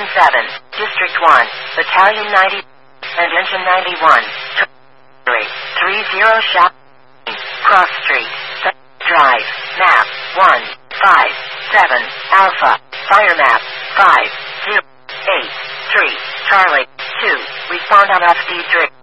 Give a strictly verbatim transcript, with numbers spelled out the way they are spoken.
seven, District one, Battalion ninety, and Engine ninety-one. three zero Shop. Cross Street. Drive. Map. one, five, seven, Alpha. Fire map. five, zero, eight, three, Charlie. two. Respond on off-speed drift.